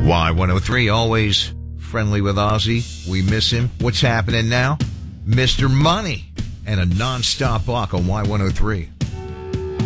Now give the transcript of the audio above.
Y103, always friendly with Ozzy. We miss him. What's happening now? Mr. Money and a non-stop block on Y103.